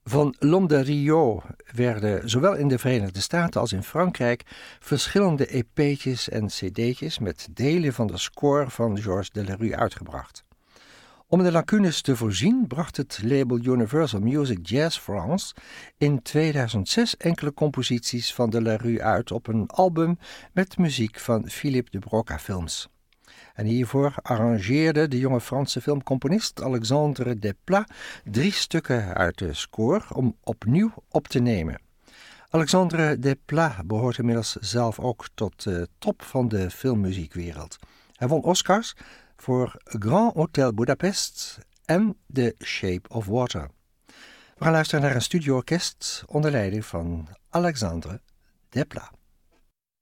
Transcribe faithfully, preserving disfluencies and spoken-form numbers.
Van L'Homme de Rio werden zowel in de Verenigde Staten als in Frankrijk verschillende E P'tjes en C D'tjes met delen van de score van Georges Delerue uitgebracht. Om de lacunes te voorzien bracht het label Universal Music Jazz France in tweeduizend zes enkele composities van Delerue uit op een album met muziek van Philippe de Broca Films. En hiervoor arrangeerde de jonge Franse filmcomponist Alexandre Desplat drie stukken uit de score om opnieuw op te nemen. Alexandre Desplat behoort inmiddels zelf ook tot de top van de filmmuziekwereld. Hij won Oscars voor Grand Hotel Budapest en The Shape of Water. We gaan luisteren naar een studioorkest onder leiding van Alexandre Desplat.